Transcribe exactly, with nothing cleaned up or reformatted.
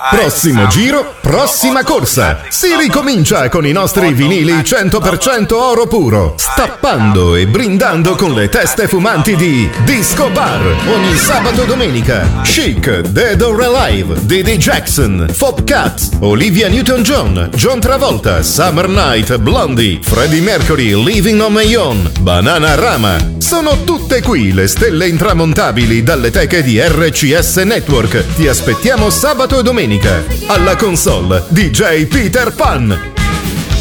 Prossimo giro, prossima corsa. Si ricomincia con i nostri vinili cento per cento oro puro, stappando e brindando con le teste fumanti di Disco Bar ogni sabato e domenica. Chic, Dead or Alive, Didi Jackson, Fop Cat, Olivia Newton-John, John Travolta, Summer Night, Blondie, Freddie Mercury, Living on My Own, Bananarama. Sono tutte qui le stelle intramontabili dalle teche di R C S Network. Ti aspettiamo sabato e domenica. Alla console D J Peter Pan.